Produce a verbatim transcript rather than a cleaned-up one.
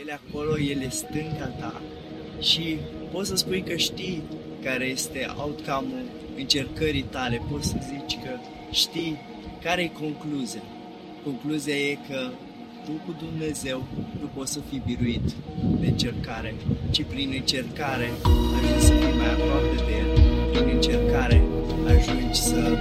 ele acolo, ele stânca ta și poți să spui că știi care este outcome-ul încercării tale, poți să zici că știi care e concluzia. Concluzia e că tu cu Dumnezeu nu poți să fii biruit de încercare, ci prin încercare ajungi să fii mai aproape de El, prin încercare ajungi să